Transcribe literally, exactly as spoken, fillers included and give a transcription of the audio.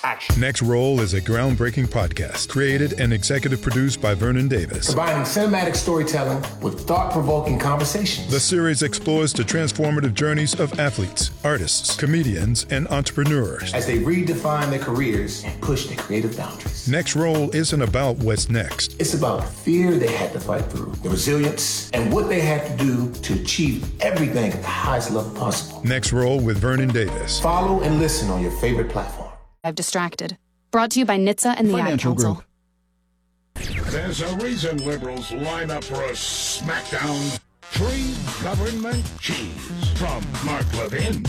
action. Next Roll is a groundbreaking podcast created and executive produced by Vernon Davis. Combining cinematic storytelling with thought-provoking conversations. The series explores the transformative journeys of athletes, artists, comedians, and entrepreneurs as they redefine their careers and push their creative boundaries. Next Roll isn't about what's next. It's about the fear they had to fight through, the resilience, and what they had to do to achieve everything at the highest level possible. Next Roll with Vernon Davis. Follow and listen on your favorite platform. I've distracted. Brought to you by N H T S A and the Financial Ad Council. Group. There's a reason liberals line up for a smackdown. Free government cheese from Mark Levin.